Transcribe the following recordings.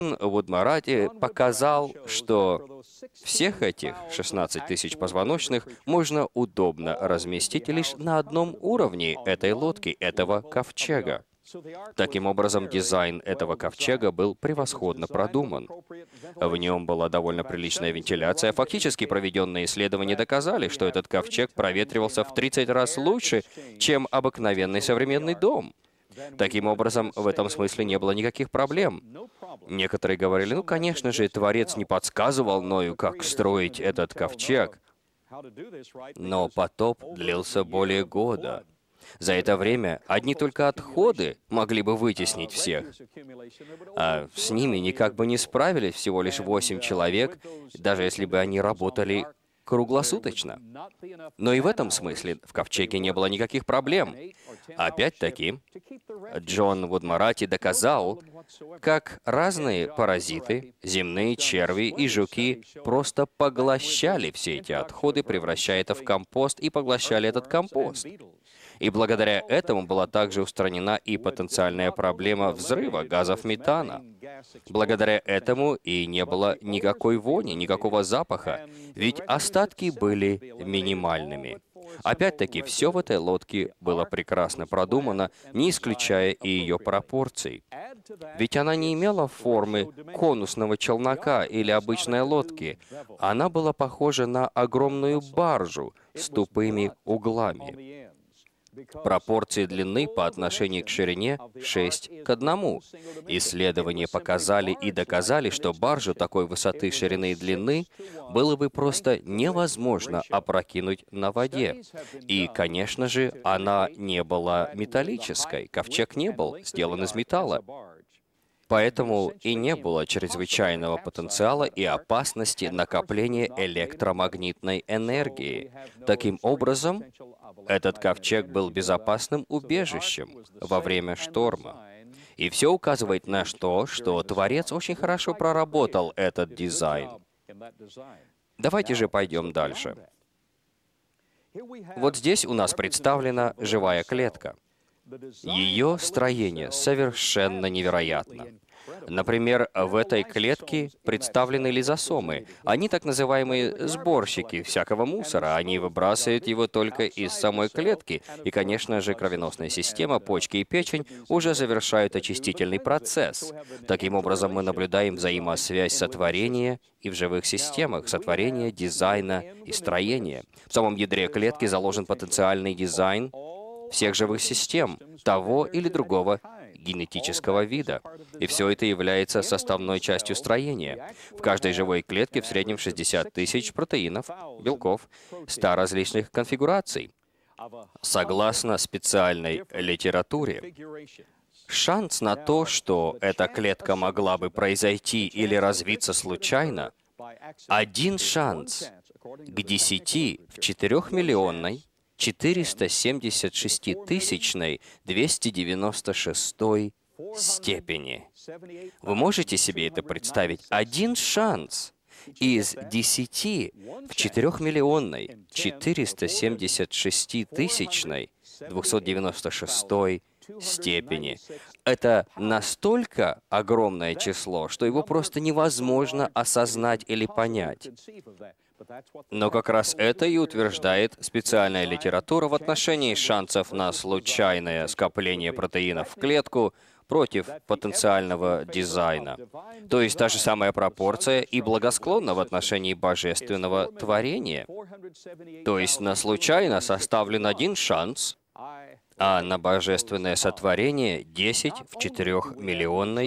Вудмарати показал, что всех этих 16 тысяч позвоночных можно удобно разместить лишь на одном уровне этой лодки, этого ковчега. Таким образом, дизайн этого ковчега был превосходно продуман. В нем была довольно приличная вентиляция. Фактически проведенные исследования доказали, что этот ковчег проветривался в 30 раз лучше, чем обыкновенный современный дом. Таким образом, в этом смысле не было никаких проблем. Некоторые говорили, ну, конечно же, Творец не подсказывал Ною, как строить этот ковчег. Но потоп длился более года. За это время одни только отходы могли бы вытеснить всех. А с ними никак бы не справились всего лишь 8 человек, даже если бы они работали круглосуточно. Но и в этом смысле в ковчеге не было никаких проблем. Опять-таки, Джон Вудмарати доказал, как разные паразиты, земные черви и жуки просто поглощали все эти отходы, превращая это в компост, и поглощали этот компост. И благодаря этому была также устранена и потенциальная проблема взрыва газов метана. Благодаря этому и не было никакой вони, никакого запаха, ведь остатки были минимальными. Опять-таки, все в этой лодке было прекрасно продумано, не исключая и ее пропорций. Ведь она не имела формы конусного челнока или обычной лодки. Она была похожа на огромную баржу с тупыми углами. Пропорции длины по отношению к ширине 6:1. Исследования показали и доказали, что баржу такой высоты, ширины и длины было бы просто невозможно опрокинуть на воде. И, конечно же, она не была металлической. Ковчег не был сделан из металла. Поэтому и не было чрезвычайного потенциала и опасности накопления электромагнитной энергии. Таким образом, этот ковчег был безопасным убежищем во время шторма. И все указывает на то, что Творец очень хорошо проработал этот дизайн. Давайте же пойдем дальше. Вот здесь у нас представлена живая клетка. Ее строение совершенно невероятно. Например, в этой клетке представлены лизосомы. Они так называемые сборщики всякого мусора. Они выбрасывают его только из самой клетки. И, конечно же, кровеносная система, почки и печень уже завершают очистительный процесс. Таким образом, мы наблюдаем взаимосвязь сотворения и в живых системах, сотворения, дизайна и строения. В самом ядре клетки заложен потенциальный дизайн всех живых систем, того или другого генетического вида. И все это является составной частью строения. В каждой живой клетке в среднем 60 тысяч протеинов, белков, 100 различных конфигураций. Согласно специальной литературе, шанс на то, что эта клетка могла бы произойти или развиться случайно, один шанс к 10 в 4-миллионной 476-тысячной 296 степени. Вы можете себе это представить? Один шанс из 10 в 4-миллионной 476-тысячной 296 степени. Это настолько огромное число, что его просто невозможно осознать или понять. Но как раз это и утверждает специальная литература в отношении шансов на случайное скопление протеинов в клетку против потенциального дизайна. То есть та же самая пропорция и благосклонна в отношении божественного творения. То есть на случайно составлен один шанс, а на божественное сотворение 10 в 4-миллионной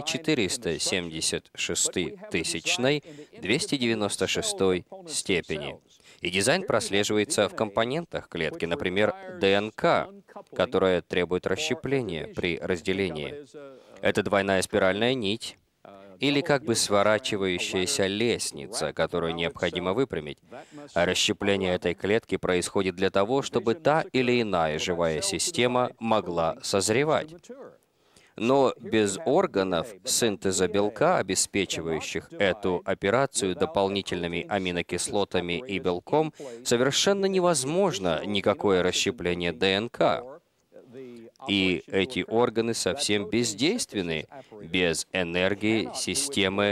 476-тысячной 296 степени. И дизайн прослеживается в компонентах клетки, например, ДНК, которая требует расщепления при разделении. Это двойная спиральная нить, или как бы сворачивающаяся лестница, которую необходимо выпрямить. А расщепление этой клетки происходит для того, чтобы та или иная живая система могла созревать. Но без органов синтеза белка, обеспечивающих эту операцию дополнительными аминокислотами и белком, совершенно невозможно никакое расщепление ДНК. И эти органы совсем бездейственны без энергии системы